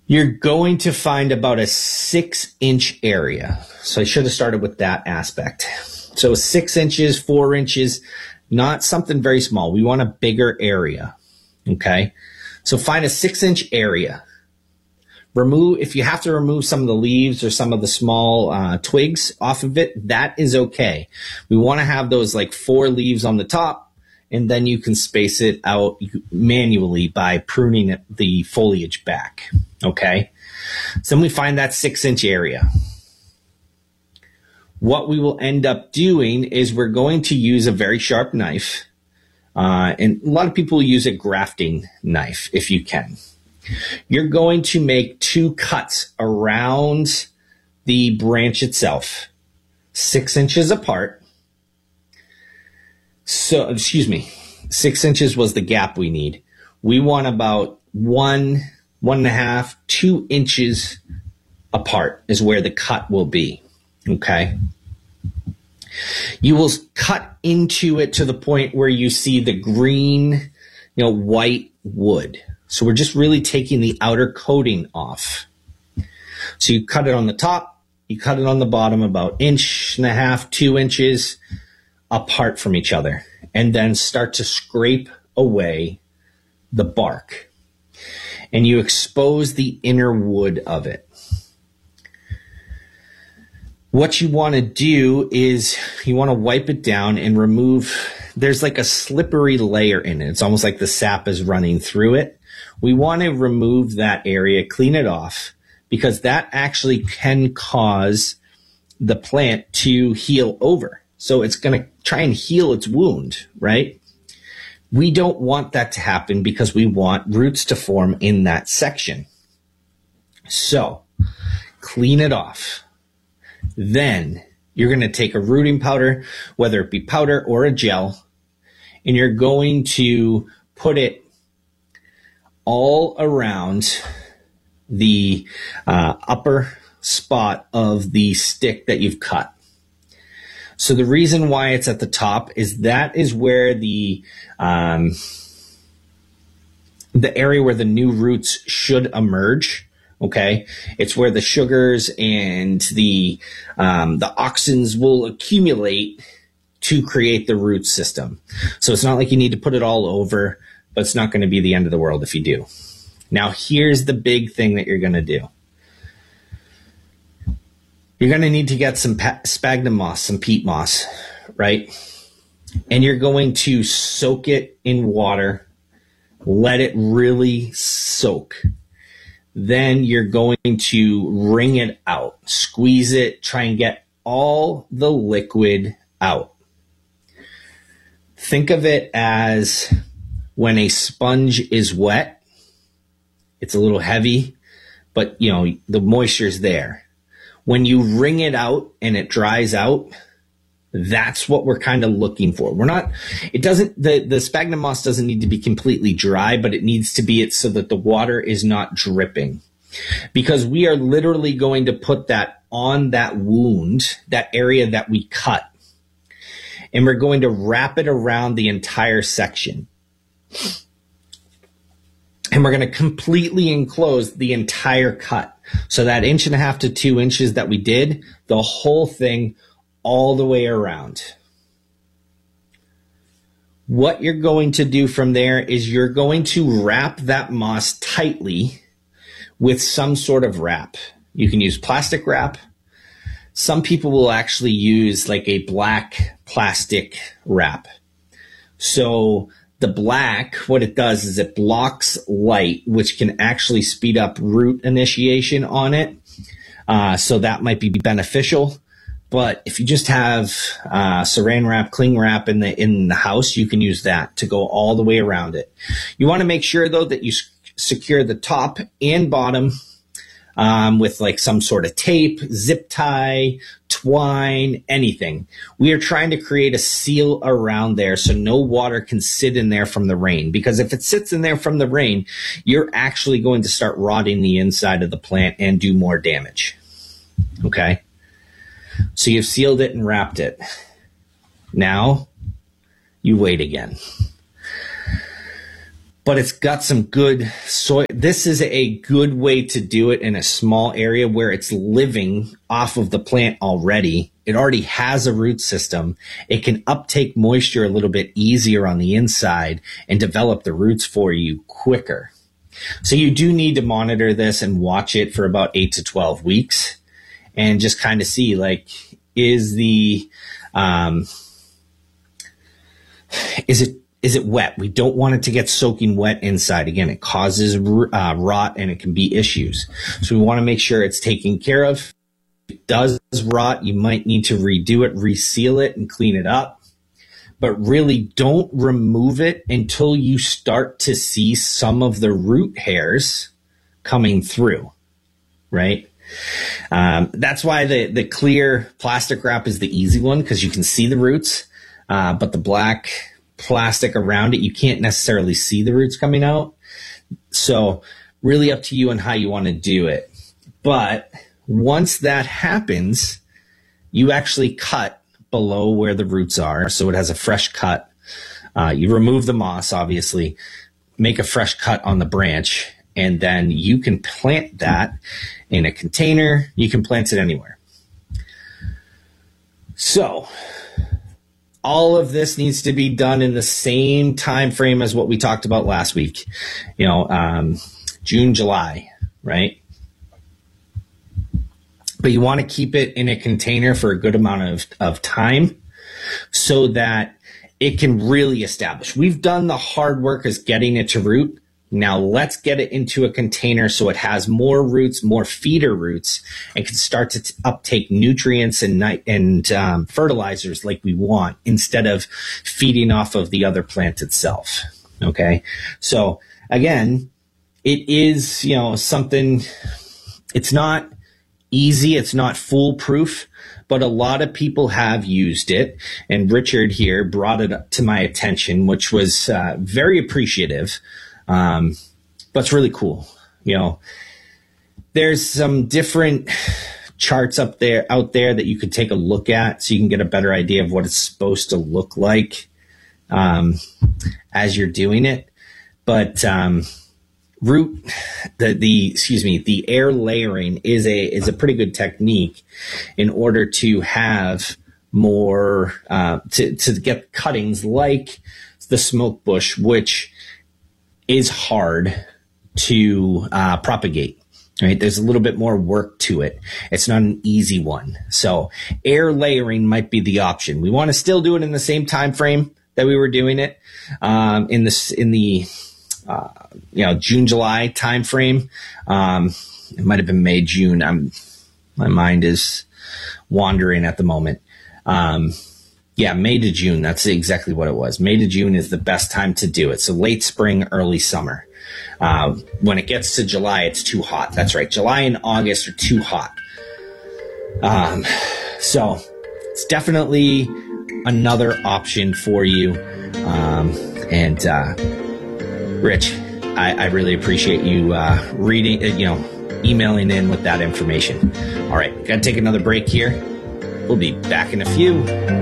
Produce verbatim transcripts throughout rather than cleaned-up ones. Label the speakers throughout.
Speaker 1: You're going to find about a six inch area. So I should have started with that aspect. So six inches, four inches, not something very small. We want a bigger area. Okay. So find a six inch area. Remove, if you have to remove some of the leaves or some of the small uh, twigs off of it, that is okay. We want to have those like four leaves on the top. And then you can space it out manually by pruning it, the foliage back. Okay. So then we find that six inch area. What we will end up doing is we're going to use a very sharp knife. Uh, and a lot of people use a grafting knife if you can. You're going to make two cuts around the branch itself, six inches apart. So, excuse me, six inches was the gap we need. We want about one, one and a half, two inches apart is where the cut will be. Okay. You will cut into it to the point where you see the green, you know, white wood. So we're just really taking the outer coating off. So you cut it on the top, you cut it on the bottom about inch and a half, two inches apart from each other, and then start to scrape away the bark. And you expose the inner wood of it. What you want to do is you want to wipe it down and remove, there's like a slippery layer in it. It's almost like the sap is running through it. We want to remove that area, clean it off, because that actually can cause the plant to heal over. So it's going to try and heal its wound, right? We don't want that to happen because we want roots to form in that section. So clean it off. Then you're going to take a rooting powder, whether it be powder or a gel, and you're going to put it all around the uh, upper spot of the stick that you've cut. So the reason why it's at the top is that is where the um, the area where the new roots should emerge. Okay, it's where the sugars and the um, the auxins will accumulate to create the root system. So it's not like you need to put it all over, but it's not going to be the end of the world if you do. Now here's the big thing that you're going to do. You're going to need to get some sphagnum moss, some peat moss, right? And you're going to soak it in water, let it really soak. Then you're going to wring it out, squeeze it, try and get all the liquid out. Think of it as when a sponge is wet, it's a little heavy, but you know, the moisture's there. When you wring it out and it dries out, that's what we're kind of looking for. We're not, it doesn't, the, the sphagnum moss doesn't need to be completely dry, but it needs to be it so that the water is not dripping. Because we are literally going to put that on that wound, that area that we cut. And we're going to wrap it around the entire section. And we're going to completely enclose the entire cut. So that inch and a half to two inches that we did, the whole thing all the way around. What you're going to do from there is you're going to wrap that moss tightly with some sort of wrap. You can use plastic wrap. Some people will actually use like a black plastic wrap. So the black, what it does is it blocks light, which can actually speed up root initiation on it. Uh, so that might be beneficial. But if you just have uh, saran wrap, cling wrap in the in the house, you can use that to go all the way around it. You want to make sure, though, that you s- secure the top and bottom um, with like some sort of tape, zip tie, twine, anything. We are trying to create a seal around there so no water can sit in there from the rain. Because if it sits in there from the rain, you're actually going to start rotting the inside of the plant and do more damage. Okay? So you've sealed it and wrapped it. Now you wait again. but it's got some good soil. This is a good way to do it in a small area where it's living off of the plant already. It already has a root system. It can uptake moisture a little bit easier on the inside and develop the roots for you quicker. So you do need to monitor this and watch it for about eight to twelve weeks and just kind of see, like, is the, um, is it, is it wet? We don't want it to get soaking wet inside. Again, it causes uh, rot and it can be issues. So we want to make sure it's taken care of. If it does rot, you might need to redo it, reseal it, and clean it up. But really don't remove it until you start to see some of the root hairs coming through, right? Um, that's why the, the clear plastic wrap is the easy one, because you can see the roots, uh, but the black plastic around it, you can't necessarily see the roots coming out. So really up to you on how you want to do it. But once that happens, you actually cut below where the roots are. So it has a fresh cut. Uh, you remove the moss, obviously, make a fresh cut on the branch, and then you can plant that in a container. You can plant it anywhere. So all of this needs to be done in the same time frame as what we talked about last week. You know, um, June, July, right? But you want to keep it in a container for a good amount of, of time so that it can really establish. We've done the hard work as getting it to root. Now let's get it into a container so it has more roots, more feeder roots, and can start to t- uptake nutrients and night and um, fertilizers like we want, instead of feeding off of the other plant itself. Okay, so again, it is, you know, something. It's not easy, it's not foolproof, but a lot of people have used it, and Richard here brought it up to my attention, which was uh, very appreciative. Um, but it's really cool. You know, there's some different charts up there, out there that you could take a look at so you can get a better idea of what it's supposed to look like, um, as you're doing it. But, um, root, the, the, excuse me, the air layering is a, is a pretty good technique in order to have more, uh, to, to get cuttings like the smoke bush, which is hard to uh, propagate, right? There's a little bit more work to it. It's not an easy one. So air layering might be the option. We want to still do it in the same time frame that we were doing it, um, in this in the uh, you know June July time frame. Um, it might have been May June. I'm my mind is wandering at the moment. Um, Yeah, May to June. That's exactly what it was. May to June is the best time to do it. So late spring, early summer. Uh, when it gets to July, it's too hot. That's right. July and August are too hot. Um, so it's definitely another option for you. Um, and uh, Rich, I, I really appreciate you uh, reading, uh, you know, emailing in with that information. All right, got to take another break here. We'll be back in a few.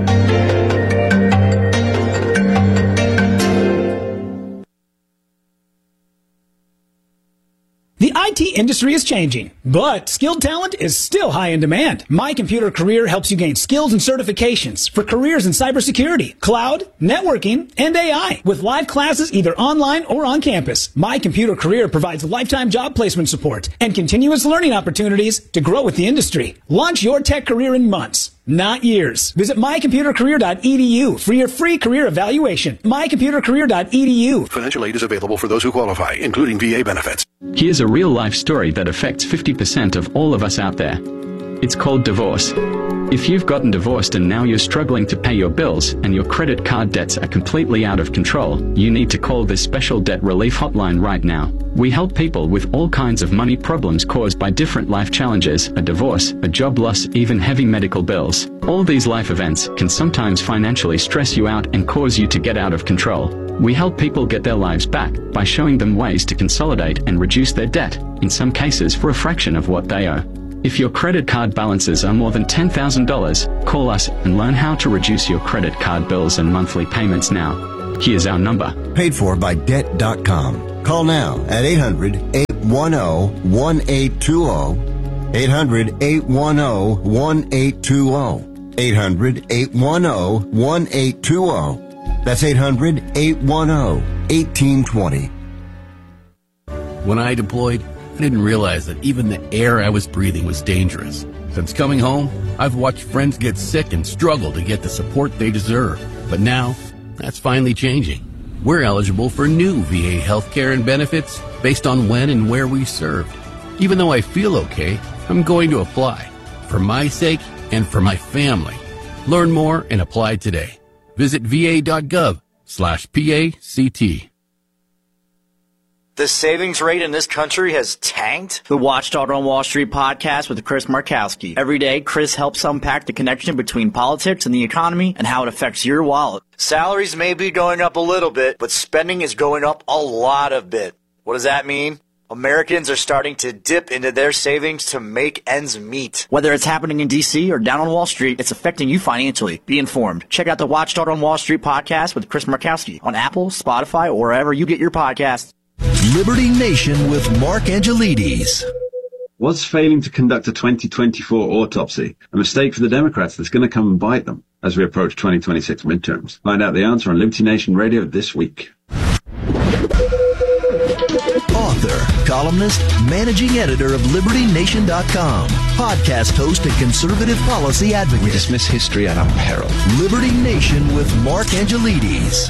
Speaker 2: The I T industry is changing, but skilled talent is still high in demand. My Computer Career helps you gain skills and certifications for careers in cybersecurity, cloud, networking, and A I. With live classes either online or on campus, My Computer Career provides lifetime job placement support and continuous learning opportunities to grow with the industry. Launch your tech career in months, not years. Visit my computer career dot e d u for your free career evaluation. my computer career dot e d u.
Speaker 3: Financial aid is available for those who qualify, including V A benefits.
Speaker 4: Here's a real-life story that affects fifty percent of all of us out there. It's called divorce. If you've gotten divorced and now you're struggling to pay your bills and your credit card debts are completely out of control, you need to call this special debt relief hotline right now. We help people with all kinds of money problems caused by different life challenges, a divorce, a job loss, even heavy medical bills. All these life events can sometimes financially stress you out and cause you to get out of control. We help people get their lives back by showing them ways to consolidate and reduce their debt, in some cases for a fraction of what they owe. If your credit card balances are more than ten thousand dollars, call us and learn how to reduce your credit card bills and monthly payments now. Here's our number.
Speaker 5: Paid for by debt dot com. Call now at eight hundred, eight one zero, one eight two zero. eight hundred, eight one zero, one eight two zero. eight hundred, eight one zero, one eight two zero. That's eight hundred, eight one zero, one eight two zero.
Speaker 6: When I deployed, I didn't realize that even the air I was breathing was dangerous. Since coming home, I've watched friends get sick and struggle to get the support they deserve. But now, that's finally changing. We're eligible for new V A healthcare and benefits based on when and where we served. Even though I feel okay, I'm going to apply. For my sake and for my family. Learn more and apply today. Visit va.gov slash PACT.
Speaker 7: The savings rate in this country has tanked? The Watchdog on Wall Street podcast with Chris Markowski. Every day, Chris helps unpack the connection between politics and the economy and how it affects your wallet. Salaries may be going up a little bit, but spending is going up a lot of bit. What does that mean? Americans are starting to dip into their savings to make ends meet. Whether it's happening in D C or down on Wall Street, it's affecting you financially. Be informed. Check out the Watchdog on Wall Street podcast with Chris Markowski on Apple, Spotify, or wherever you get your podcasts.
Speaker 8: Liberty Nation with Mark Angelides.
Speaker 9: Was failing to conduct a twenty twenty-four autopsy a mistake for the Democrats that's going to come and bite them as we approach twenty twenty-six midterms? Find out the answer on Liberty Nation Radio this week.
Speaker 8: Author, columnist, managing editor of Liberty Nation dot com, podcast host and conservative policy advocate.
Speaker 10: We dismiss history at our peril.
Speaker 8: Liberty Nation with Mark Angelides.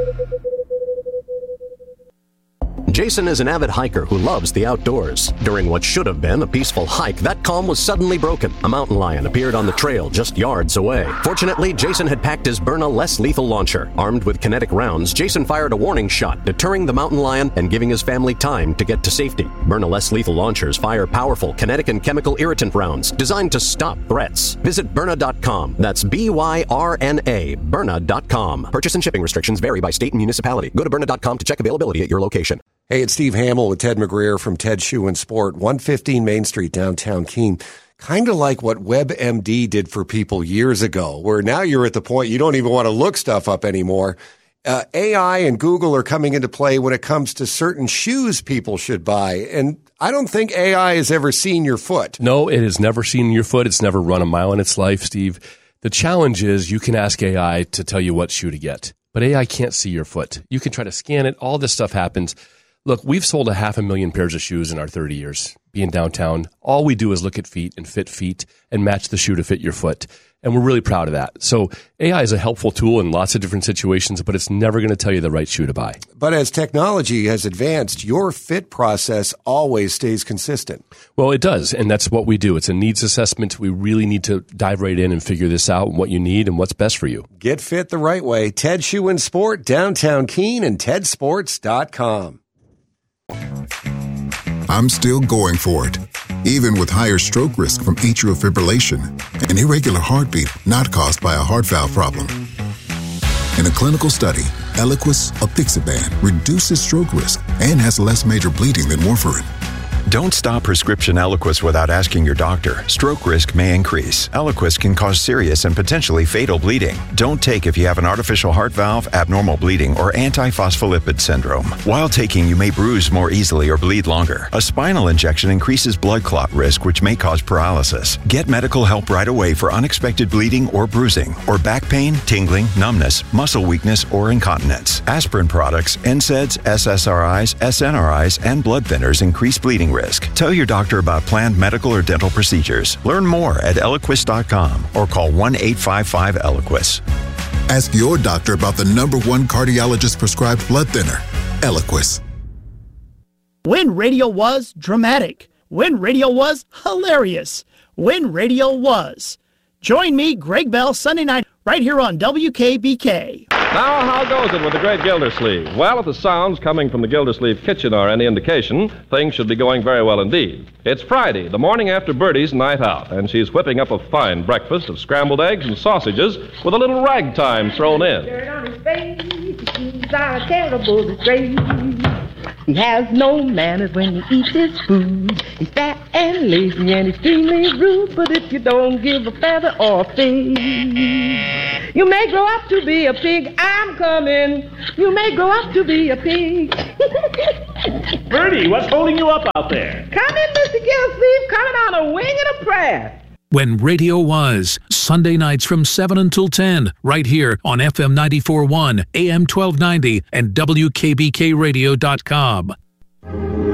Speaker 11: Jason is an avid hiker who loves the outdoors. During what should have been a peaceful hike, that calm was suddenly broken. A mountain lion appeared on the trail just yards away. Fortunately, Jason had packed his Byrna less lethal launcher. Armed with kinetic rounds, Jason fired a warning shot, deterring the mountain lion and giving his family time to get to safety. Byrna less lethal launchers fire powerful kinetic and chemical irritant rounds designed to stop threats. Visit Byrna dot com. That's B Y R N A, Byrna dot com. Purchase and shipping restrictions vary by state and municipality. Go to Byrna dot com to check availability at your location.
Speaker 12: Hey, it's Steve Hamill with Ted McGreer from Ted Shoe and Sport, one fifteen Main Street, downtown Keene. Kind of like what WebMD did for people years ago, where now you're at the point you don't even want to look stuff up anymore. Uh, A I and Google are coming into play when it comes to certain shoes people should buy. And I don't think A I has ever seen your foot.
Speaker 13: No, it has never seen your foot. It's never run a mile in its life, Steve. The challenge is you can ask A I to tell you what shoe to get, but A I can't see your foot. You can try to scan it. All this stuff happens. Look, we've sold a half a million pairs of shoes in our thirty years being downtown. All we do is look at feet and fit feet and match the shoe to fit your foot. And we're really proud of that. So A I is a helpful tool in lots of different situations, but it's never going to tell you the right shoe to buy.
Speaker 12: But as technology has advanced, your fit process always stays consistent.
Speaker 13: Well, it does, and that's what we do. It's a needs assessment. We really need to dive right in and figure this out, what you need and what's best for you.
Speaker 12: Get fit the right way. Ted Shoe and Sport, downtown Keene, and ted sports dot com.
Speaker 14: I'm still going for it, even with higher stroke risk from atrial fibrillation, an irregular heartbeat not caused by a heart valve problem. In a clinical study, Eliquis apixaban reduces stroke risk and has less major bleeding than warfarin.
Speaker 15: Don't stop prescription Eliquis without asking your doctor. Stroke risk may increase. Eliquis can cause serious and potentially fatal bleeding. Don't take if you have an artificial heart valve, abnormal bleeding, or antiphospholipid syndrome. While taking, you may bruise more easily or bleed longer. A spinal injection increases blood clot risk, which may cause paralysis. Get medical help right away for unexpected bleeding or bruising, or back pain, tingling, numbness, muscle weakness, or incontinence. Aspirin products, N SAIDs, S S R Is, S N R Is, and blood thinners increase bleeding risk. Tell your doctor about planned medical or dental procedures. Learn more at Eliquis dot com or call one eight five five Eliquis.
Speaker 14: Ask your doctor about the number one cardiologist prescribed blood thinner, Eliquis.
Speaker 16: When radio was dramatic. When radio was hilarious. When radio was. Join me, Greg Bell, Sunday night, right here on W K B K.
Speaker 17: Now, how goes it with the great Gildersleeve? Well, if the sounds coming from the Gildersleeve kitchen are any indication, things should be going very well indeed. It's Friday, the morning after Bertie's night out, and she's whipping up a fine breakfast of scrambled eggs and sausages with a little ragtime thrown in.
Speaker 18: Dirt on his face, he's a terrible disgrace. He has no manners when he eats his food. He's fat and lazy and extremely rude. But if you don't give a feather or a fig, you may grow up to be a pig. I'm coming. You may grow up to be a pig.
Speaker 19: Bertie, what's holding you up out there?
Speaker 18: Come in, Mister Gillsleeve, coming on a wing and a prayer.
Speaker 20: When radio was, Sunday nights from seven until ten, right here on F M ninety-four point one, A M twelve ninety, and W K B K radio dot com.